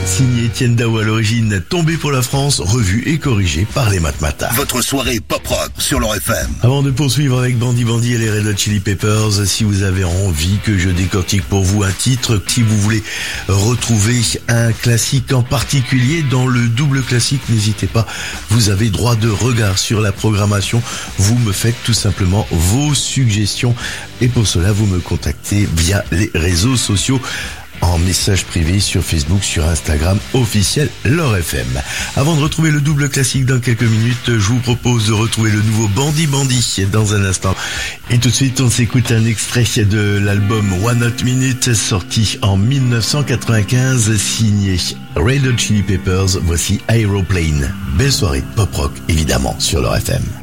Signé Étienne Dao à l'origine, Tombé pour la France, revu et corrigé par les Matmatins. Votre soirée pop-rock sur leur FM. Avant de poursuivre avec Bandy Bandy et les Red Hot Chili Peppers, si vous avez envie que je décortique pour vous un titre, si vous voulez retrouver un classique en particulier dans le double classique, n'hésitez pas, vous avez droit de regard sur la programmation, vous me faites tout simplement vos suggestions et pour cela vous me contactez via les réseaux sociaux en message privé sur Facebook, sur Instagram, officiel Leur FM. Avant de retrouver le double classique dans quelques minutes, je vous propose de retrouver le nouveau Bandy Bandy dans un instant. Et tout de suite, on s'écoute un extrait de l'album One Hot Minute, sorti en 1995, signé Red Hot Chili Peppers. Voici Aeroplane. Belle soirée pop rock, évidemment, sur Leur FM.